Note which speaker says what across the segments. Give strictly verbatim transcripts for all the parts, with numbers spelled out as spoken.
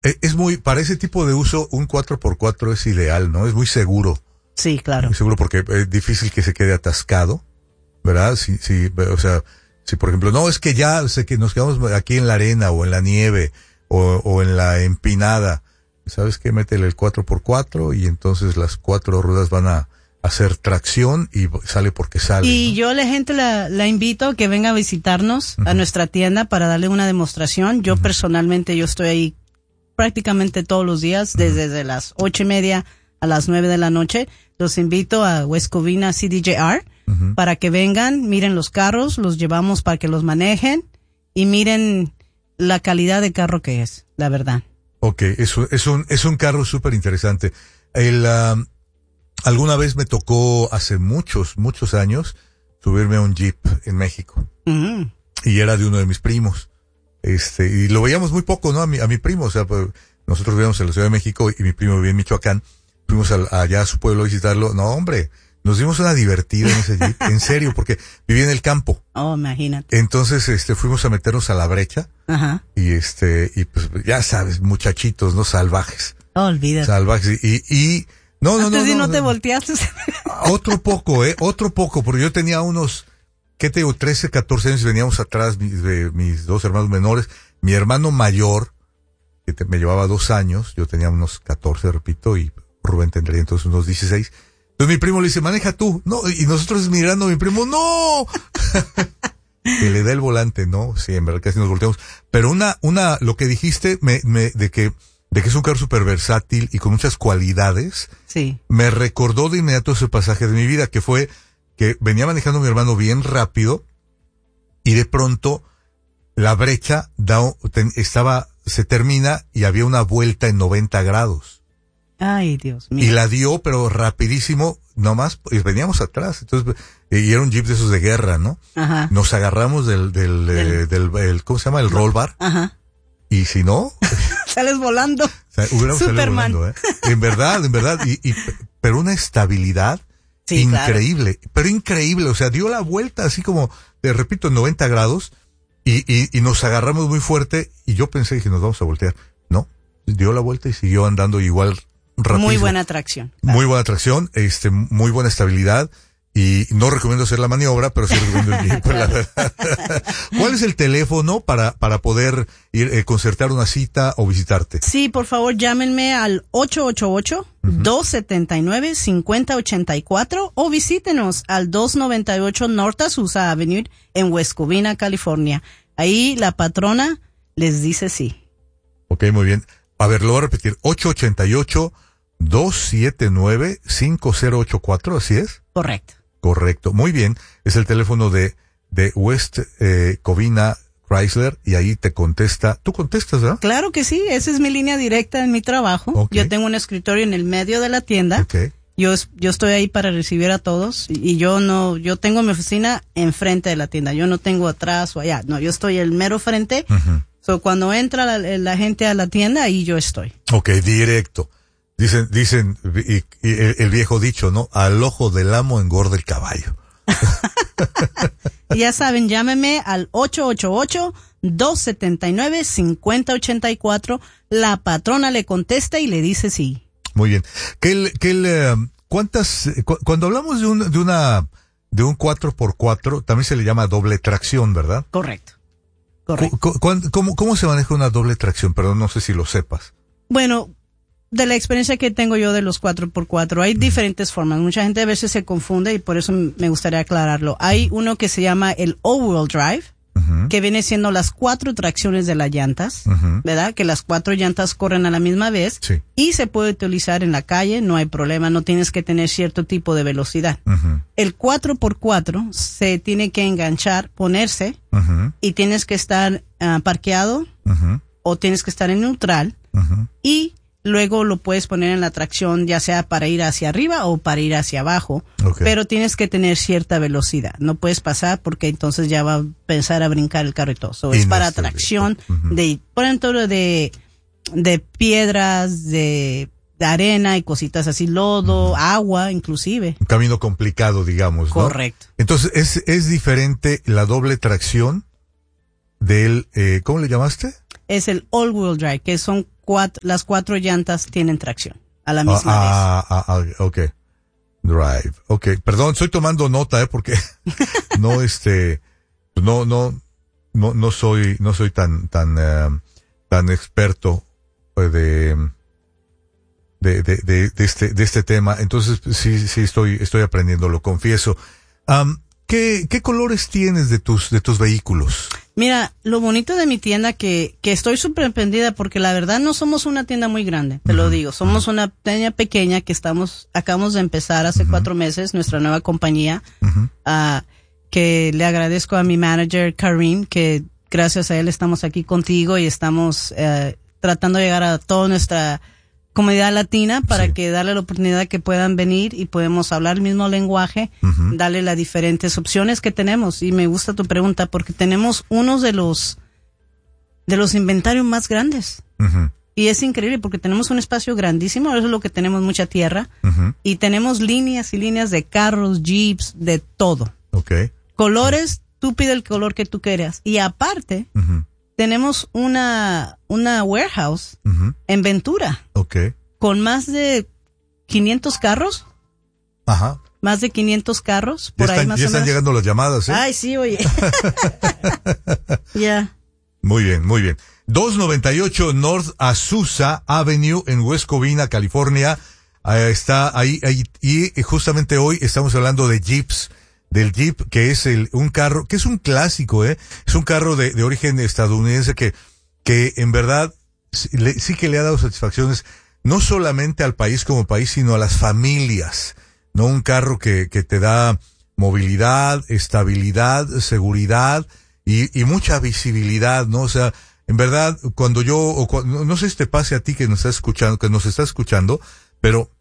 Speaker 1: Es muy, para ese tipo de uso, un cuatro por cuatro es ideal, ¿no? Es muy seguro.
Speaker 2: Sí, claro.
Speaker 1: Muy seguro porque es difícil que se quede atascado, ¿verdad? Si, si, o sea, si por ejemplo, no, es que ya, sé que nos quedamos aquí en la arena o en la nieve o, o en la empinada. ¿Sabes qué? Métele el cuatro por cuatro y entonces las cuatro ruedas van a hacer tracción y sale porque sale.
Speaker 2: Y
Speaker 1: ¿no?
Speaker 2: yo a la gente la, la invito a que venga a visitarnos uh-huh. a nuestra tienda para darle una demostración. Yo uh-huh. personalmente, yo estoy ahí prácticamente todos los días, uh-huh. desde, desde las ocho y media a las nueve de la noche. Los invito a West Covina C D J R uh-huh. para que vengan, miren los carros, los llevamos para que los manejen y miren la calidad de carro que es, la verdad.
Speaker 1: Ok, es un, es un, es un carro súper interesante. El, uh, alguna vez me tocó hace muchos, muchos años subirme a un Jeep en México. Uh-huh. Y era de uno de mis primos. Este, y lo veíamos muy poco, ¿no? A mi, a mi primo, o sea, pues, nosotros vivíamos en la Ciudad de México y mi primo vivía en Michoacán. Fuimos a, allá a su pueblo a visitarlo. No, hombre, nos dimos una divertida en ese Jeep, en serio, porque vivía en el campo.
Speaker 2: Oh, imagínate.
Speaker 1: Entonces, este, fuimos a meternos a la brecha.
Speaker 2: Ajá.
Speaker 1: Y este, y pues, ya sabes, muchachitos, ¿no? Salvajes.
Speaker 2: Oh, olvídate.
Speaker 1: Salvajes. Y, y, no, no,
Speaker 2: Antes
Speaker 1: no.
Speaker 2: si no,
Speaker 1: no
Speaker 2: te
Speaker 1: no.
Speaker 2: volteaste.
Speaker 1: Otro poco, eh, otro poco, porque yo tenía unos, ¿qué te digo? trece, catorce años y veníamos atrás mis, de, mis dos hermanos menores. Mi hermano mayor, que te, me llevaba dos años, yo tenía unos catorce, repito, y Rubén tendría entonces unos dieciséis. Entonces mi primo le dice, maneja tú. No, y nosotros mirando a mi primo, ¡no! Que le da el volante, ¿no? Sí, en verdad casi nos volteamos. Pero una, una, lo que dijiste, me, me, de que, de que es un carro súper versátil y con muchas cualidades.
Speaker 2: Sí.
Speaker 1: Me recordó de inmediato ese pasaje de mi vida, que fue que venía manejando mi hermano bien rápido y de pronto la brecha da, ten, estaba, se termina y había una vuelta en noventa grados.
Speaker 2: Ay, Dios mío.
Speaker 1: Y la dio, pero rapidísimo, nomás, pues veníamos atrás. Entonces, y era un Jeep de esos de guerra, ¿no?
Speaker 2: Ajá.
Speaker 1: Nos agarramos del, del, del, eh, del el, ¿cómo se llama? El roll bar.
Speaker 2: Ajá.
Speaker 1: Y si no,
Speaker 2: sales volando.
Speaker 1: O sea, hubiéramos
Speaker 2: Superman.
Speaker 1: Salido volando, ¿eh? En verdad, en verdad. Y, y, pero una estabilidad sí, increíble. Claro. Pero increíble. O sea, dio la vuelta así como, te repito, en noventa grados. Y, y, y nos agarramos muy fuerte. Y yo pensé que nos vamos a voltear. No. Dio la vuelta y siguió andando igual rapidísimo.
Speaker 2: Muy buena tracción. Claro.
Speaker 1: Muy buena tracción. Este, muy buena estabilidad. Y no recomiendo hacer la maniobra, pero sí recomiendo el Jeep, la verdad. ¿Cuál es el teléfono para, para poder ir, eh, concertar una cita o visitarte?
Speaker 2: Sí, por favor, llámenme al ocho ocho ocho, dos siete nueve, cinco cero ocho cuatro o visítenos al doscientos noventa y ocho North Azusa Avenue en West Covina, California. Ahí la patrona les dice sí.
Speaker 1: Ok, muy bien. A ver, lo voy a repetir. ocho ocho ocho, dos siete nueve, cinco cero ocho cuatro, ¿así es?
Speaker 2: Correcto.
Speaker 1: Correcto, muy bien. Es el teléfono de, de West eh, Covina Chrysler y ahí te contesta. ¿Tú contestas, verdad?
Speaker 2: Claro que sí, esa es mi línea directa en mi trabajo. Okay. Yo tengo un escritorio en el medio de la tienda.
Speaker 1: Okay.
Speaker 2: Yo, yo estoy ahí para recibir a todos y, y yo no, yo tengo mi oficina enfrente de la tienda. Yo no tengo atrás o allá. No, yo estoy el mero frente. Uh-huh. So, cuando entra la, la gente a la tienda, ahí yo estoy.
Speaker 1: Ok, directo. Dicen, dicen, y, y el, el viejo dicho, ¿no? Al ojo del amo engorda el caballo.
Speaker 2: Ya saben, llámeme al ocho ocho ocho, dos siete nueve, cinco cero ocho cuatro. La patrona le contesta y le dice sí.
Speaker 1: Muy bien. ¿Qué el, qué el, cuántas, cu, cuando hablamos de un, de una, de un cuatro por cuatro, también se le llama doble tracción, ¿verdad?
Speaker 2: Correcto. Correcto.
Speaker 1: Cu, cu, ¿Cómo, cómo se maneja una doble tracción? Perdón, no sé si lo sepas.
Speaker 2: Bueno, de la experiencia que tengo yo de los cuatro por cuatro, hay diferentes formas. Mucha gente a veces se confunde y por eso me gustaría aclararlo. Hay uno que se llama el all-wheel drive, uh-huh. que viene siendo las cuatro tracciones de las llantas, uh-huh. ¿verdad? Que las cuatro llantas corren a la misma vez
Speaker 1: sí.
Speaker 2: y se puede utilizar en la calle, no hay problema, no tienes que tener cierto tipo de velocidad.
Speaker 1: Uh-huh.
Speaker 2: El cuatro por cuatro se tiene que enganchar, ponerse
Speaker 1: uh-huh.
Speaker 2: y tienes que estar uh, parqueado
Speaker 1: uh-huh.
Speaker 2: o tienes que estar en neutral
Speaker 1: uh-huh.
Speaker 2: y luego lo puedes poner en la tracción ya sea para ir hacia arriba o para ir hacia abajo,
Speaker 1: okay.
Speaker 2: pero tienes que tener cierta velocidad. No puedes pasar porque entonces ya va a pensar a brincar el carro y todo. So, es para tracción uh-huh. de, por ejemplo, de, de piedras, de, de arena y cositas así, lodo, uh-huh. agua inclusive.
Speaker 1: Un camino complicado, digamos, ¿no?
Speaker 2: Correcto.
Speaker 1: Entonces, es, es diferente la doble tracción del, eh, ¿cómo le llamaste?
Speaker 2: Es el all-wheel drive, que son cuatro, las cuatro llantas tienen tracción a la misma
Speaker 1: ah,
Speaker 2: vez.
Speaker 1: Ah, ah, ok. Drive. Ok. Perdón, estoy tomando nota, eh, porque no, este, no, no, no, no soy, no soy tan, tan, uh, tan experto de, de, de, de, de este, de este tema. Entonces, sí, sí estoy, estoy aprendiendo, lo confieso. Um, ¿qué, qué colores tienes de tus, de tus vehículos?
Speaker 2: Mira, lo bonito de mi tienda que, que estoy sorprendida porque la verdad no somos una tienda muy grande, te uh-huh. lo digo. Somos uh-huh. una tienda pequeña que estamos, acabamos de empezar hace uh-huh. cuatro meses, nuestra nueva compañía, uh-huh. uh, que le agradezco a mi manager, Karim, que gracias a él estamos aquí contigo y estamos uh, tratando de llegar a toda nuestra comunidad latina para sí. que darle la oportunidad que puedan venir y podemos hablar el mismo lenguaje, uh-huh. darle las diferentes opciones que tenemos. Y me gusta tu pregunta porque tenemos uno de los de los inventarios más grandes. Uh-huh. Y es increíble porque tenemos un espacio grandísimo, eso es lo que tenemos, mucha tierra, uh-huh. y tenemos líneas y líneas de carros, jeeps, de todo.
Speaker 1: Okay.
Speaker 2: Colores, uh-huh. tú pide el color que tú quieras. Y aparte, uh-huh. tenemos una una warehouse uh-huh. en Ventura.
Speaker 1: Okay.
Speaker 2: Con más de quinientos carros.
Speaker 1: Ajá.
Speaker 2: Más de quinientos carros. Por
Speaker 1: ya
Speaker 2: ahí
Speaker 1: están,
Speaker 2: más
Speaker 1: ya
Speaker 2: o
Speaker 1: están
Speaker 2: menos.
Speaker 1: llegando las llamadas, ¿eh?
Speaker 2: Ay, sí, oye. Ya. yeah.
Speaker 1: Muy bien, muy bien. doscientos noventa y ocho North Azusa Avenue en West Covina, California. Uh, está ahí, ahí, y justamente hoy estamos hablando de Jeeps. Del Jeep, que es el, un carro, que es un clásico, eh. Es un carro de, de origen estadounidense que, que en verdad sí, le, sí que le ha dado satisfacciones, no solamente al país como país, sino a las familias. No un carro que, que te da movilidad, estabilidad, seguridad y, y mucha visibilidad, ¿no? O sea, en verdad, cuando yo, o cuando, no sé si te pase a ti que nos estás escuchando, que nos estás escuchando, pero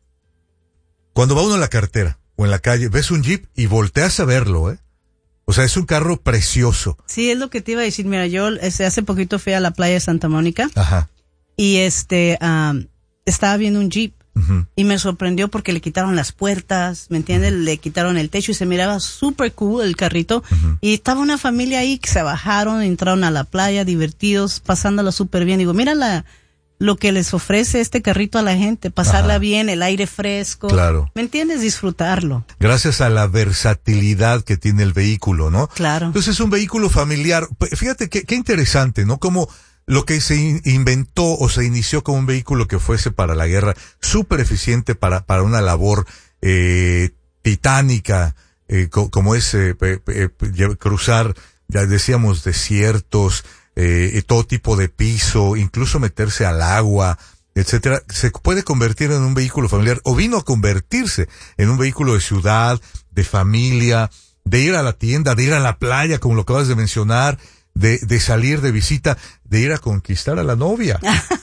Speaker 1: cuando va uno en la carretera, o en la calle, ves un Jeep y volteas a verlo, ¿eh? O sea, es un carro precioso.
Speaker 2: Sí, es lo que te iba a decir. Mira, yo este, hace poquito fui a la playa de Santa Mónica.
Speaker 1: Ajá.
Speaker 2: Y este, um, estaba viendo un Jeep. Uh-huh. Y me sorprendió porque le quitaron las puertas, ¿me entiendes? Uh-huh. Le quitaron el techo y se miraba súper cool el carrito. Uh-huh. Y estaba una familia ahí que se bajaron, entraron a la playa, divertidos, pasándola súper bien. Digo, mira la... lo que les ofrece este carrito a la gente, pasarla Ajá. bien, el aire fresco.
Speaker 1: Claro.
Speaker 2: ¿Me entiendes? Disfrutarlo.
Speaker 1: Gracias a la versatilidad que tiene el vehículo, ¿no?
Speaker 2: Claro.
Speaker 1: Entonces es un vehículo familiar. Fíjate qué, qué interesante, ¿no? Como lo que se in- inventó o se inició como un vehículo que fuese para la guerra, súper eficiente para, para una labor, eh, titánica, eh, co- como es, eh, eh, eh, cruzar, ya decíamos, desiertos, Eh, todo tipo de piso, incluso meterse al agua, etcétera, se puede convertir en un vehículo familiar, o vino a convertirse en un vehículo de ciudad, de familia, de ir a la tienda, de ir a la playa, como lo acabas de mencionar, de, de salir de visita, de ir a conquistar a la novia.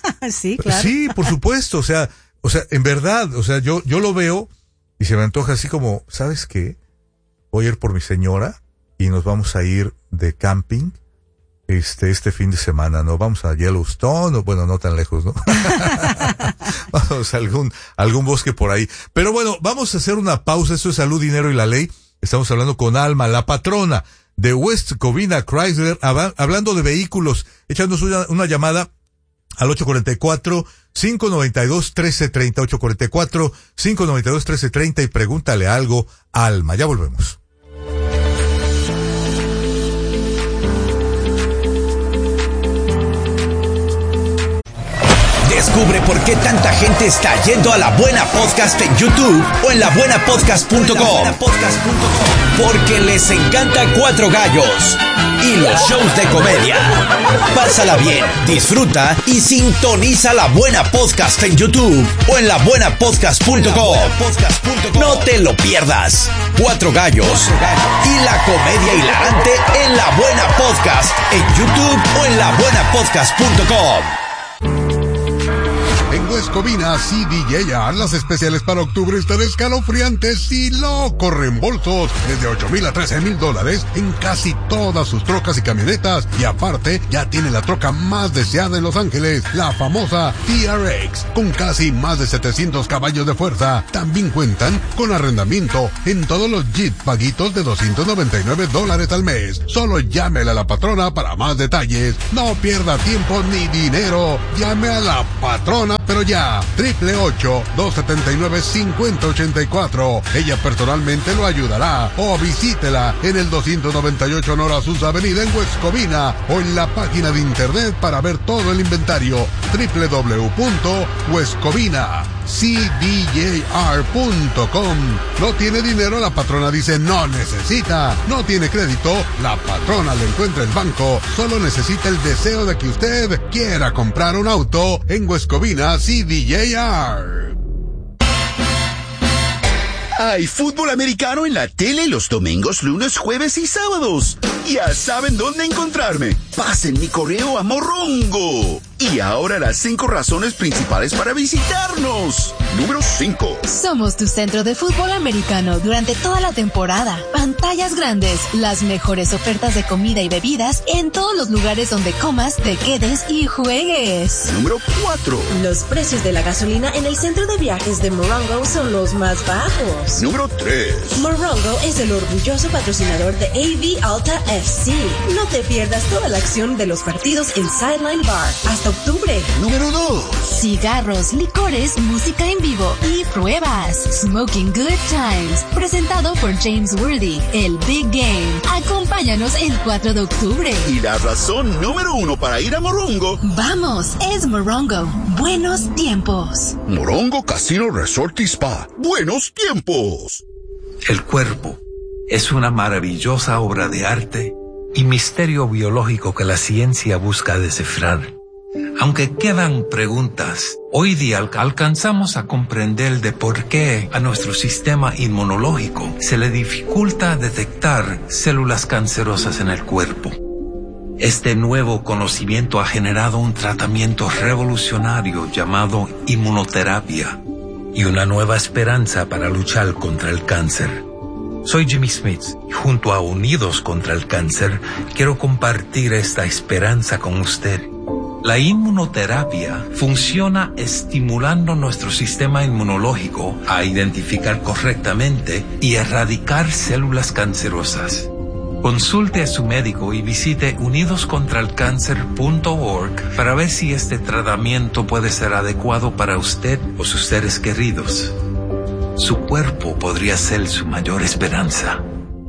Speaker 2: Sí, claro.
Speaker 1: Sí, por supuesto, o sea, o sea, en verdad, o sea, yo, yo lo veo y se me antoja así como, ¿sabes qué? Voy a ir por mi señora y nos vamos a ir de camping este este fin de semana, ¿no? Vamos a Yellowstone, o bueno, no tan lejos, ¿no? Vamos a algún, algún bosque por ahí. Pero bueno, vamos a hacer una pausa. Esto es Salud, Dinero y la Ley. Estamos hablando con Alma, la patrona de West Covina Chrysler, hab- hablando de vehículos. Échanos una, una llamada al ocho cuatro cuatro, cinco nueve dos, uno tres tres cero, ocho cuatro cuatro, cinco nueve dos, uno tres tres cero y pregúntale algo a Alma. Ya volvemos.
Speaker 3: Descubre por qué tanta gente está yendo a La Buena Podcast en YouTube o en la buena podcast punto com. Porque les encanta Cuatro Gallos y los shows de comedia. Pásala bien, disfruta y sintoniza La Buena Podcast en YouTube o en la buena podcast punto com. No te lo pierdas. Cuatro Gallos y la comedia hilarante en La Buena Podcast en YouTube o en la buena podcast punto com.
Speaker 4: Huescovina C D J R, las especiales para octubre están escalofriantes y locos reembolsos desde ocho mil a trece mil dólares en casi todas sus trocas y camionetas. Y aparte, ya tiene la troca más deseada en Los Ángeles, la famosa T R X, con casi más de setecientos caballos de fuerza. También cuentan con arrendamiento en todos los Jeep paguitos de doscientos noventa y nueve dólares al mes. Solo llámele a la patrona para más detalles. No pierda tiempo ni dinero. Llame a la patrona, pero ya. Triple ocho, dos setenta y nueve, cincuenta ochenta y cuatro. Ella personalmente lo ayudará. O visítela en el doscientos noventa y ocho North Azusa Avenida en Huescovina, o en la página de internet para ver todo el inventario. doble u doble u doble u punto huescovina c d j r punto com. No tiene dinero, la patrona dice no necesita. No tiene crédito, la patrona le encuentra el banco. Solo necesita el deseo de que usted quiera comprar un auto en Huescovina C D J R.
Speaker 5: Hay fútbol americano en la tele los domingos, lunes, jueves y sábados. Ya saben dónde encontrarme. Pasen mi correo a Morongo. Y ahora las cinco razones principales para visitarnos. Número cinco.
Speaker 6: Somos tu centro de fútbol americano durante toda la temporada. Pantallas grandes, las mejores ofertas de comida y bebidas en todos los lugares donde comas, te quedes y juegues.
Speaker 5: Número cuatro.
Speaker 7: Los precios de la gasolina en el centro de viajes de Morongo son los más bajos.
Speaker 5: Número tres.
Speaker 7: Morongo es el orgulloso patrocinador de A V Alta F C. No te pierdas toda la acción de los partidos en Sideline Bar hasta octubre.
Speaker 5: Número dos.
Speaker 6: Cigarros, licores, música en vivo y pruebas. Smoking Good Times. Presentado por James Worthy, el Big Game. Acompáñanos el cuatro de octubre.
Speaker 5: Y la razón número uno para ir a Morongo.
Speaker 6: Vamos, es Morongo. Buenos tiempos.
Speaker 5: Morongo Casino Resort y Spa. Buenos tiempos.
Speaker 8: El cuerpo es una maravillosa obra de arte y misterio biológico que la ciencia busca descifrar. Aunque quedan preguntas, hoy día alcanzamos a comprender de por qué a nuestro sistema inmunológico se le dificulta detectar células cancerosas en el cuerpo. Este nuevo conocimiento ha generado un tratamiento revolucionario llamado inmunoterapia y una nueva esperanza para luchar contra el cáncer. Soy Jimmy Smith y junto a Unidos contra el Cáncer quiero compartir esta esperanza con usted. La inmunoterapia funciona estimulando nuestro sistema inmunológico a identificar correctamente y erradicar células cancerosas. Consulte a su médico y visite unidos contra el cáncer punto org para ver si este tratamiento puede ser adecuado para usted o sus seres queridos. Su cuerpo podría ser su mayor esperanza.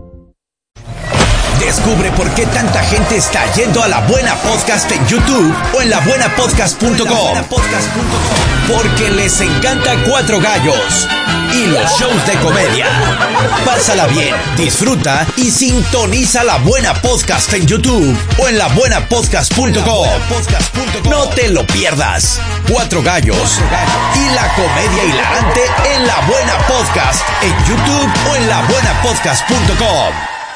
Speaker 3: Descubre por qué tanta gente está yendo a La Buena Podcast en YouTube o en la buena podcast punto com. Porque les encanta Cuatro Gallos y los shows de comedia. Pásala bien, disfruta y sintoniza La Buena Podcast en YouTube o en la buena podcast punto com. No te lo pierdas. Cuatro Gallos y la comedia hilarante en La Buena Podcast en YouTube o en la buena podcast punto com.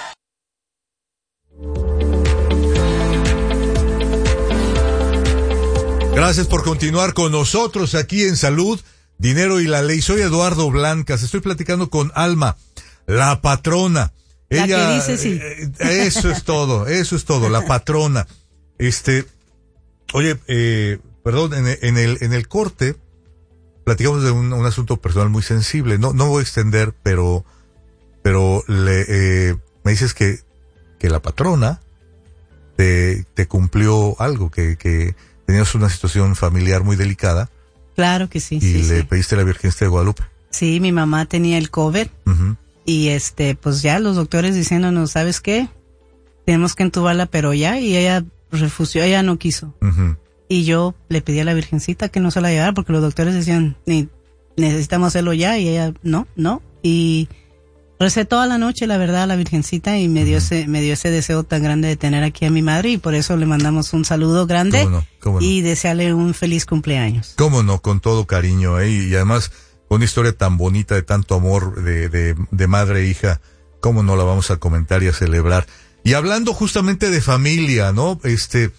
Speaker 1: Gracias por continuar con nosotros aquí en Salud, Dinero y la Ley. Soy Eduardo Blancas. Estoy platicando con Alma, la patrona.
Speaker 2: La
Speaker 1: Ella,
Speaker 2: que dice sí.
Speaker 1: Eh, eso es todo, eso es todo, la patrona. Este, oye, eh, perdón, en, en el en el corte platicamos de un, un asunto personal muy sensible. No no voy a extender, pero pero le eh, me dices que que la patrona te te cumplió algo, que que tenías una situación familiar muy delicada.
Speaker 2: Claro que sí.
Speaker 1: Y
Speaker 2: sí,
Speaker 1: le
Speaker 2: sí.
Speaker 1: pediste a la Virgencita de Guadalupe.
Speaker 2: Sí, mi mamá tenía el COVID.
Speaker 1: Uh-huh.
Speaker 2: Y este, pues ya los doctores diciéndonos, ¿sabes qué? Tenemos que entubarla, pero ya. Y ella refusó, ella no quiso.
Speaker 1: Uh-huh.
Speaker 2: Y yo le pedí a la Virgencita que no se la llevara porque los doctores decían, ni necesitamos hacerlo ya. Y ella, no, no. Y recé toda la noche, la verdad, a la Virgencita y me dio ese, me dio ese deseo tan grande de tener aquí a mi madre y por eso le mandamos un saludo grande.
Speaker 1: ¿Cómo no? ¿Cómo no?
Speaker 2: Y desearle un feliz cumpleaños.
Speaker 1: Cómo no, con todo cariño, ¿eh? Y además, con una historia tan bonita de tanto amor de, de, de madre e hija, cómo no la vamos a comentar y a celebrar. Y hablando justamente de familia, ¿no? Este,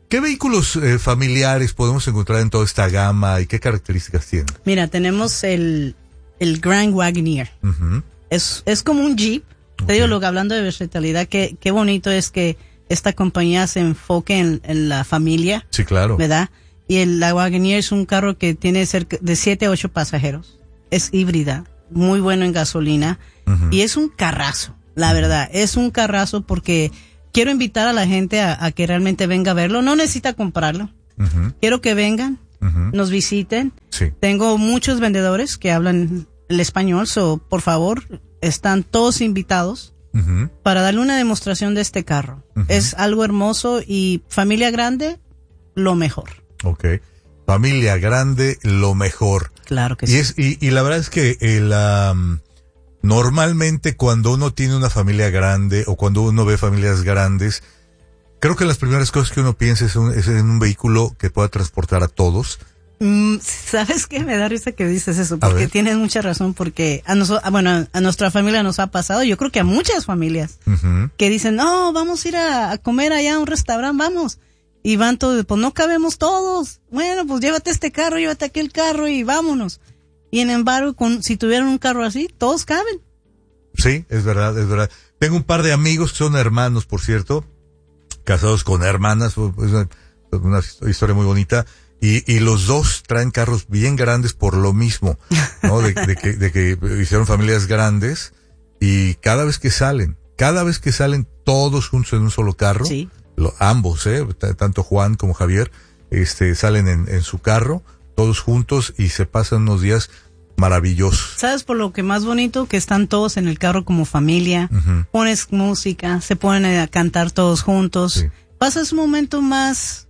Speaker 1: ¿Qué vehículos eh, familiares podemos encontrar en toda esta gama y qué características tienen?
Speaker 2: Mira, tenemos el, el Grand Wagoneer.
Speaker 1: Uh-huh.
Speaker 2: Es, es como un Jeep. Okay. Te digo, lo que hablando de versatilidad, qué, qué bonito es que esta compañía se enfoque en, en la familia.
Speaker 1: Sí, claro.
Speaker 2: ¿Verdad? Y el la Wagoneer es un carro que tiene cerca de siete a ocho pasajeros. Es híbrida, muy bueno en gasolina. Uh-huh. Y es un carrazo, la uh-huh. verdad. Es un carrazo porque quiero invitar a la gente a, a que realmente venga a verlo. No necesita comprarlo. Uh-huh. Quiero que vengan, uh-huh. nos visiten.
Speaker 1: Sí.
Speaker 2: Tengo muchos vendedores que hablan el español, so por favor, están todos invitados. Uh-huh. Para darle una demostración de este carro. Uh-huh. Es algo hermoso y familia grande, lo mejor.
Speaker 1: Okay. Familia grande, lo mejor.
Speaker 2: Claro que
Speaker 1: y
Speaker 2: sí.
Speaker 1: Es, y, y la verdad es que el, um, normalmente cuando uno tiene una familia grande o cuando uno ve familias grandes, creo que las primeras cosas que uno piensa es, un, es en un vehículo que pueda transportar a todos.
Speaker 2: Mm, ¿Sabes qué? Me da risa que dices eso, porque tienes mucha razón, porque a nosotros, bueno, a nuestra familia nos ha pasado, yo creo que a muchas familias, uh-huh. que dicen, no, vamos a ir a, a comer allá a un restaurante, vamos. Y van todos, pues no cabemos todos. Bueno, pues llévate este carro, llévate aquel carro y vámonos. Y en embargo, con, si tuvieran un carro así, todos caben.
Speaker 1: Sí, es verdad, es verdad. Tengo un par de amigos que son hermanos, por cierto, casados con hermanas, es una, una historia muy bonita. Y, y los dos traen carros bien grandes por lo mismo, ¿no? De, de que, de que hicieron familias grandes y cada vez que salen, cada vez que salen todos juntos en un solo carro.
Speaker 2: Sí.
Speaker 1: Lo, ambos, eh, tanto Juan como Javier, este, salen en, en su carro, todos juntos y se pasan unos días maravillosos.
Speaker 2: ¿Sabes por lo que más bonito? Que están todos en el carro como familia, uh-huh. pones música, se ponen a cantar todos juntos, sí. pasas un momento más,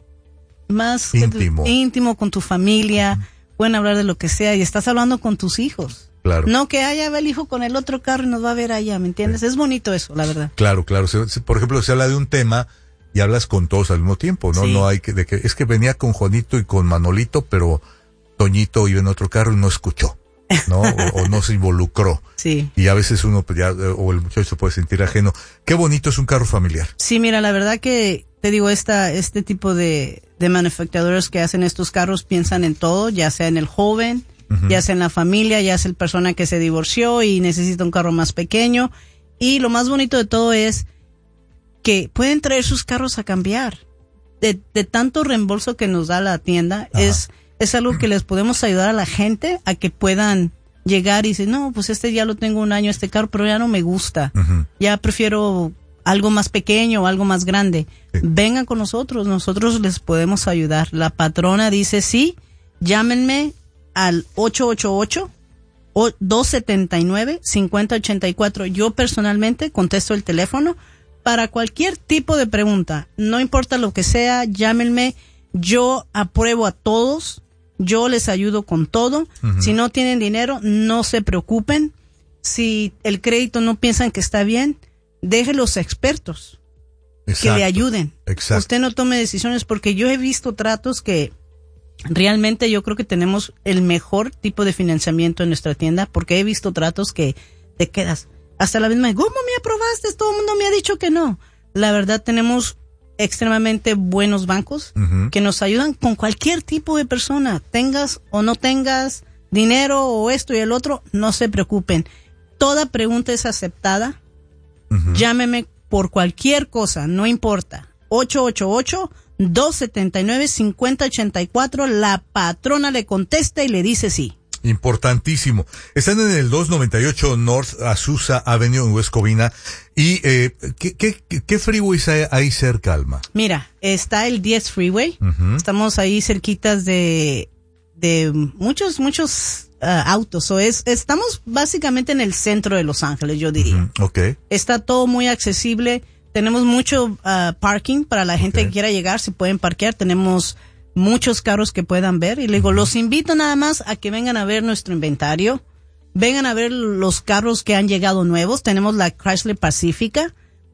Speaker 2: más
Speaker 1: íntimo,
Speaker 2: tu, íntimo con tu familia, uh-huh. pueden hablar de lo que sea y estás hablando con tus hijos.
Speaker 1: Claro.
Speaker 2: No que haya va el hijo con el otro carro y nos va a ver allá, ¿me entiendes? Sí. Es bonito eso, la verdad.
Speaker 1: Claro, claro. Se, se, por ejemplo, se habla de un tema y hablas con todos al mismo tiempo, ¿no? Sí. No hay que, de que, es que venía con Juanito y con Manolito, pero Toñito iba en otro carro y no escuchó, ¿no? o, o no se involucró.
Speaker 2: Sí.
Speaker 1: Y a veces uno, pues ya, o el muchacho se puede sentir ajeno. Qué bonito es un carro familiar.
Speaker 2: Sí, mira, la verdad que, te digo, esta, este tipo de, de manufactureros que hacen estos carros piensan en todo, ya sea en el joven, uh-huh. ya sea en la familia, ya sea el persona que se divorció y necesita un carro más pequeño. Y lo más bonito de todo es que pueden traer sus carros a cambiar. De, de tanto reembolso que nos da la tienda, es, es algo que les podemos ayudar a la gente a que puedan llegar y decir, no, pues este ya lo tengo un año, este carro, pero ya no me gusta. Uh-huh. Ya prefiero algo más pequeño o algo más grande. Sí. Vengan con nosotros, nosotros les podemos ayudar. La patrona dice sí, llámenme al ocho ocho ocho, dos siete nueve, cinco cero ocho cuatro. Yo personalmente contesto el teléfono para cualquier tipo de pregunta. No importa lo que sea, llámenme. Yo apruebo a todos. Yo les ayudo con todo. Uh-huh. Si no tienen dinero, no se preocupen. Si el crédito no piensan que está bien, deje los expertos. Exacto. Que le ayuden.
Speaker 1: Exacto.
Speaker 2: Usted no tome decisiones porque yo he visto tratos que realmente yo creo que tenemos el mejor tipo de financiamiento en nuestra tienda porque he visto tratos que te quedas hasta la misma, ¿cómo me aprobaste? Todo el mundo me ha dicho que no. La verdad tenemos extremadamente buenos bancos uh-huh. que nos ayudan con cualquier tipo de persona, tengas o no tengas dinero o esto y el otro, no se preocupen. Toda pregunta es aceptada. Uh-huh. Llámeme por cualquier cosa, no importa. ocho ocho ocho, dos siete nueve, cinco cero ocho cuatro. La patrona le contesta y le dice sí.
Speaker 1: Importantísimo. Están en el doscientos noventa y ocho North Azusa Avenue en West Covina. ¿Y eh, ¿qué, qué, qué freeways hay ahí cerca, Alma?
Speaker 2: Mira, está el diez Freeway. Uh-huh. Estamos ahí cerquitas de, de muchos, muchos uh, autos. O es, estamos básicamente en el centro de Los Ángeles, yo diría.
Speaker 1: Uh-huh. Okay.
Speaker 2: Está todo muy accesible. Tenemos mucho uh, parking para la gente okay. que quiera llegar. Se pueden parquear. Tenemos muchos carros que puedan ver y le digo, uh-huh. los invito nada más a que vengan a ver nuestro inventario, vengan a ver los carros que han llegado nuevos. Tenemos la Chrysler Pacifica,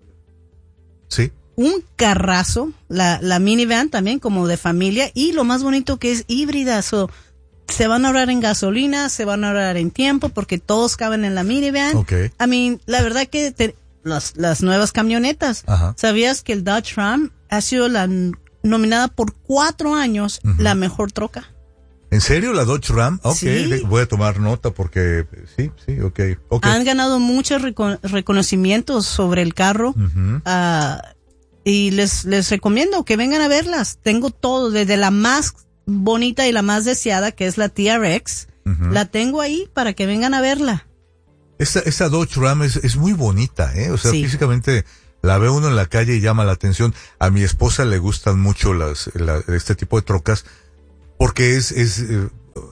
Speaker 1: sí,
Speaker 2: un carrazo, la, la minivan también como de familia y lo más bonito que es híbrida, so, se van a ahorrar en gasolina, se van a ahorrar en tiempo porque todos caben en la minivan.
Speaker 1: Okay.
Speaker 2: I mean, la verdad que te, las, las nuevas camionetas,
Speaker 1: uh-huh.
Speaker 2: ¿sabías que el Dodge Ram ha sido la nominada por cuatro años
Speaker 1: Ujú.
Speaker 2: la mejor troca.
Speaker 1: ¿En serio la Dodge Ram? Ok,
Speaker 2: Sí.
Speaker 1: de- voy a tomar nota porque sí, sí, ok, ok.
Speaker 2: Han ganado muchos reco- reconocimientos sobre el carro.
Speaker 1: Ujú.
Speaker 2: ah, y les, les recomiendo que vengan a verlas. Tengo todo, desde la más bonita y la más deseada, que es la T R X.
Speaker 1: Ujú.
Speaker 2: La tengo ahí para que vengan a verla.
Speaker 1: Esa, esa Dodge Ram es, es muy bonita, ¿eh? O sea,
Speaker 2: Sí.
Speaker 1: físicamente la ve uno en la calle y llama la atención. A mi esposa le gustan mucho las, la- este tipo de trocas porque es, es, eh,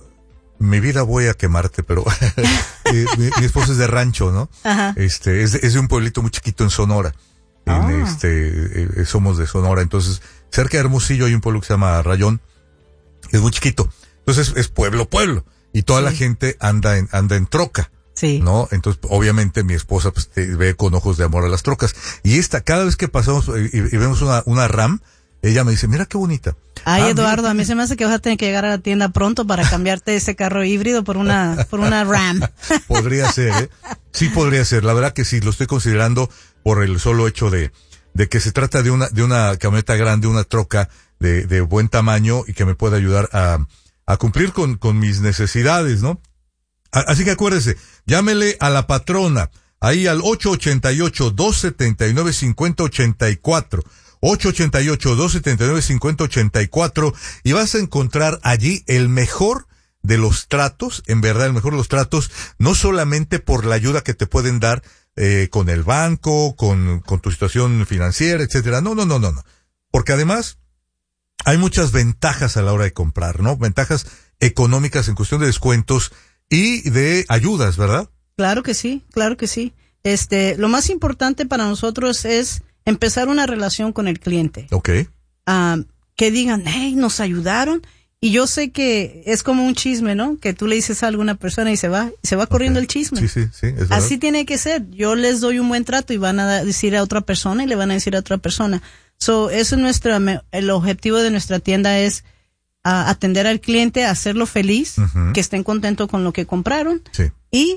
Speaker 1: mi vida voy a quemarte, pero eh, mi, mi esposa es de rancho, ¿no?
Speaker 2: Ajá.
Speaker 1: Este, es de, es de un pueblito muy chiquito en Sonora. En
Speaker 2: Ah.
Speaker 1: este, eh, somos de Sonora. Entonces, cerca de Hermosillo hay un pueblo que se llama Rayón. Es muy chiquito. Entonces, es pueblo, pueblo. Y toda la
Speaker 2: Sí.
Speaker 1: gente anda en, anda en troca.
Speaker 2: Sí.
Speaker 1: ¿No? Entonces, obviamente, mi esposa pues, te ve con ojos de amor a las trocas. Y esta, cada vez que pasamos eh, y, y vemos una, una Ram, ella me dice, mira qué bonita.
Speaker 2: Ay,
Speaker 1: Ah,
Speaker 2: Eduardo,
Speaker 1: mira.
Speaker 2: a mí se me hace que vas a tener que llegar a la tienda pronto para cambiarte ese carro híbrido por una, por una Ram.
Speaker 1: Podría ser, ¿eh? Sí podría ser. La verdad que sí, lo estoy considerando por el solo hecho de, de que se trata de una, de una camioneta grande, una troca de, de buen tamaño y que me pueda ayudar a, a cumplir con, con mis necesidades, ¿no? A- Así que acuérdese, llámele a la patrona, ahí al ocho ocho ocho, dos siete nueve, cinco cero ocho cuatro, ocho ocho ocho, dos siete nueve, cinco cero ocho cuatro, y vas a encontrar allí el mejor de los tratos, en verdad el mejor de los tratos, no solamente por la ayuda que te pueden dar eh, con el banco, con, con tu situación financiera, etcétera. No, no, no, no, no. Porque además hay muchas ventajas a la hora de comprar, ¿no? Ventajas económicas en cuestión de descuentos y de ayudas, ¿verdad?
Speaker 2: Claro que sí, claro que sí. Este, lo más importante para nosotros es empezar una relación con el cliente.
Speaker 1: Ok.
Speaker 2: Ah, que digan, hey, nos ayudaron. Y yo sé que es como un chisme, ¿no? Que tú le dices a alguna persona y se va, y se va corriendo
Speaker 1: Ok.
Speaker 2: el chisme.
Speaker 1: Sí, sí, sí, es verdad.
Speaker 2: Así tiene que ser. Yo les doy un buen trato y van a decir a otra persona y le van a decir a otra persona. So, eso es nuestra, el objetivo de nuestra tienda es ah, atender al cliente, hacerlo feliz,
Speaker 1: Ujú.
Speaker 2: que estén contentos con lo que compraron.
Speaker 1: Sí.
Speaker 2: Y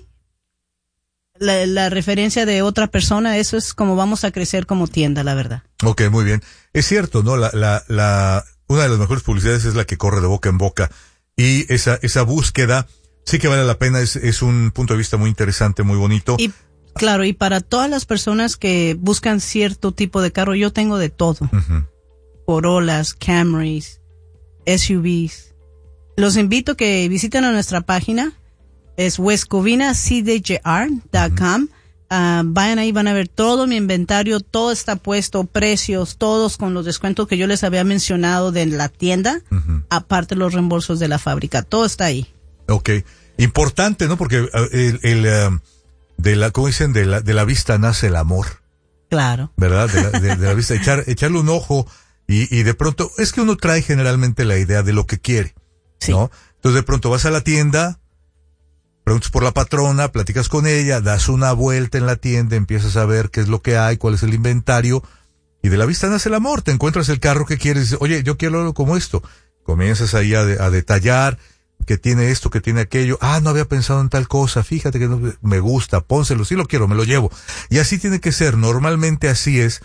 Speaker 2: la, la referencia de otra persona, eso es como vamos a crecer como tienda, la verdad.
Speaker 1: Ok, muy bien. Es cierto, ¿no? La, la, la, una de las mejores publicidades es la que corre de boca en boca. Y esa, esa búsqueda sí que vale la pena. Es, es un punto de vista muy interesante, muy bonito.
Speaker 2: Y claro, y para todas las personas que buscan cierto tipo de carro, yo tengo de todo.
Speaker 1: Ujú.
Speaker 2: Corollas, Camrys, S U Vs. Los invito a que visiten a nuestra página. Es west covina c d j r punto com. Ah, vayan ahí, van a ver todo mi inventario, todo está puesto, precios, todos con los descuentos que yo les había mencionado de la tienda,
Speaker 1: Ujú.
Speaker 2: aparte los reembolsos de la fábrica, todo está ahí.
Speaker 1: Ok. Importante, ¿no? Porque uh, el, el, um, de la, ¿cómo dicen? De la, de la vista nace el amor,
Speaker 2: Claro.
Speaker 1: ¿verdad? De la, de, de la vista, echar, echarle un ojo y, y de pronto, es que uno trae generalmente la idea de lo que quiere,
Speaker 2: Sí.
Speaker 1: ¿no? Entonces de pronto vas a la tienda, preguntas por la patrona, platicas con ella, das una vuelta en la tienda, empiezas a ver qué es lo que hay, cuál es el inventario, y de la vista nace el amor. Te encuentras el carro que quieres, dices, oye, yo quiero algo como esto. Comienzas ahí a, de- a detallar que tiene esto, que tiene aquello. Ah, no había pensado en tal cosa, fíjate que no, me gusta, pónselo, sí lo quiero, me lo llevo. Y así tiene que ser, normalmente así es.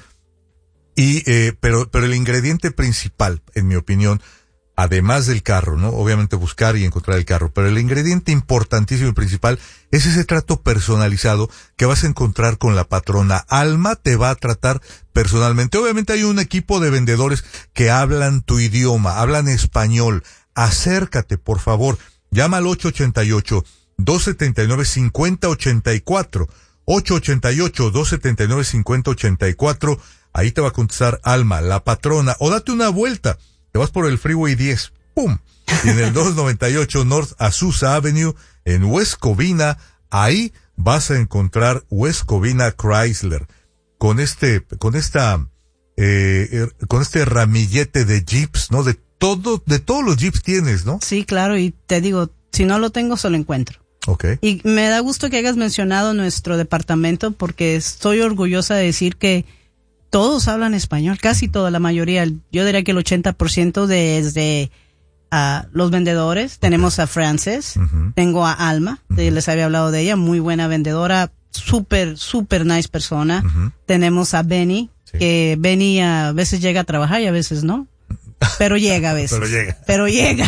Speaker 1: Y, eh, pero, pero el ingrediente principal, en mi opinión, además del carro, ¿no? Obviamente buscar y encontrar el carro, pero el ingrediente importantísimo y principal es ese trato personalizado que vas a encontrar con la patrona. Alma te va a tratar personalmente. Obviamente hay un equipo de vendedores que hablan tu idioma, hablan español. Acércate, por favor. Llama al ocho ocho ocho, dos siete nueve, cinco cero ocho cuatro. ocho ocho ocho, dos siete nueve, cinco cero ocho cuatro. Ahí te va a contestar Alma, la patrona. O date una vuelta. Te vas por el Freeway diez, ¡pum! Y en el doscientos noventa y ocho North Azusa Avenue, en West Covina, ahí vas a encontrar West Covina Chrysler. Con este, con esta, eh, con este ramillete de Jeeps, ¿no? De todo, de todos los Jeeps tienes, ¿no?
Speaker 2: Sí, claro, y te digo, si no lo tengo, solo encuentro.
Speaker 1: Ok.
Speaker 2: Y me da gusto que hayas mencionado nuestro departamento porque estoy orgullosa de decir que todos hablan español, casi toda la mayoría. Yo diría que el ochenta por ciento desde uh, los vendedores. Tenemos a Frances,
Speaker 1: Ujú.
Speaker 2: tengo a Alma,
Speaker 1: Ujú.
Speaker 2: les había hablado de ella, muy buena vendedora, súper, súper nice persona.
Speaker 1: Ujú.
Speaker 2: Tenemos a Benny,
Speaker 1: Sí.
Speaker 2: que Benny a veces llega a trabajar y a veces no. pero llega a veces.
Speaker 1: Pero llega.
Speaker 2: Pero llega.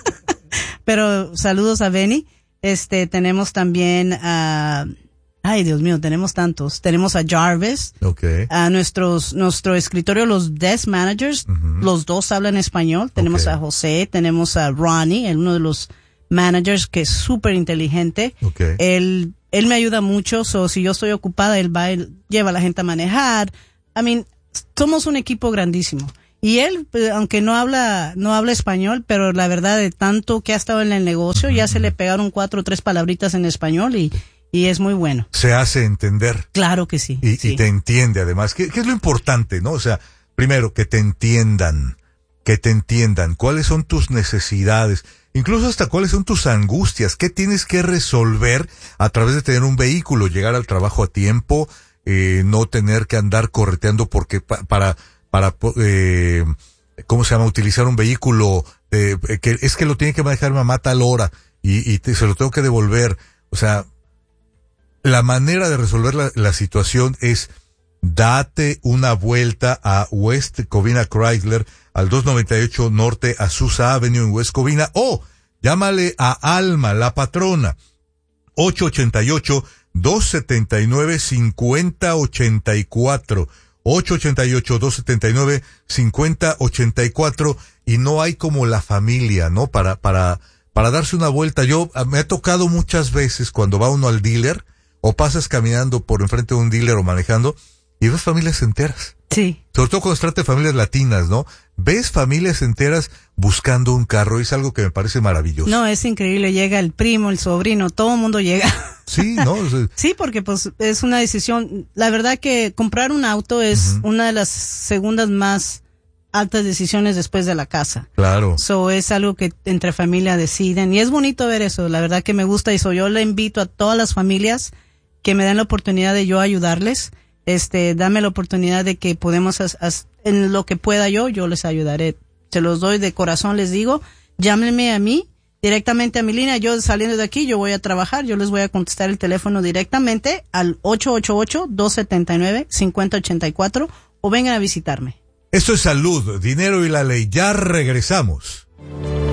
Speaker 2: Pero saludos a Benny. Este, tenemos también a, ay Dios mío, tenemos tantos. Tenemos a Jarvis.
Speaker 1: Okay.
Speaker 2: A nuestros, nuestro escritorio, los desk managers, uh-huh. Los dos hablan español. Tenemos okay. a José, tenemos a Ronnie, el uno de los managers que es súper inteligente.
Speaker 1: Okay.
Speaker 2: Él, él me ayuda mucho, so si yo estoy ocupada, él va, él lleva a la gente a manejar. I mean, somos un equipo grandísimo. Y él, aunque no habla, no habla español, pero la verdad de tanto que ha estado en el negocio, ya se le pegaron cuatro o tres palabritas en español y, y es muy bueno.
Speaker 1: Se hace entender.
Speaker 2: Claro que sí.
Speaker 1: Y,
Speaker 2: sí.
Speaker 1: y te entiende además. ¿Qué, ¿Qué es lo importante, no? O sea, primero, que te entiendan, que te entiendan cuáles son tus necesidades, incluso hasta cuáles son tus angustias, qué tienes que resolver a través de tener un vehículo, llegar al trabajo a tiempo, eh, no tener que andar correteando porque pa, para... para, eh, ¿cómo se llama? Utilizar un vehículo, de, eh, que es que lo tiene que manejar mamá a tal hora y, y te, se lo tengo que devolver. O sea, la manera de resolver la, la situación es date una vuelta a West Covina Chrysler al doscientos noventa y ocho Norte Azusa Avenue en West Covina o llámale a Alma, la patrona, ocho ocho ocho, dos siete nueve, cinco cero ocho cuatro. ocho ocho ocho, dos siete nueve, cinco cero ocho cuatro y no hay como la familia, ¿no? Para, para, para darse una vuelta. Yo, me ha tocado muchas veces cuando va uno al dealer o pasas caminando por enfrente de un dealer o manejando y ves familias enteras.
Speaker 2: Sí.
Speaker 1: Sobre todo cuando se trata de familias latinas, ¿no? Ves familias enteras buscando un carro, es algo que me parece maravilloso.
Speaker 2: No, es increíble, llega el primo, el sobrino, todo el mundo llega.
Speaker 1: Sí, ¿no? O sea,
Speaker 2: sí, porque pues es una decisión, la verdad que comprar un auto es uh-huh. una de las segundas más altas decisiones después de la casa.
Speaker 1: Claro.
Speaker 2: So es algo que entre familia deciden y es bonito ver eso, la verdad que me gusta y so yo le invito a todas las familias que me den la oportunidad de yo ayudarles. Este, dame la oportunidad de que podemos, as, as, en lo que pueda yo, yo les ayudaré. Se los doy de corazón, les digo, llámenme a mí, directamente a mi línea, yo saliendo de aquí, yo voy a trabajar, yo les voy a contestar el teléfono directamente al ocho ocho ocho, dos siete nueve, cinco cero ocho cuatro o vengan a visitarme.
Speaker 1: Esto es Salud, Dinero y la Ley, ya regresamos.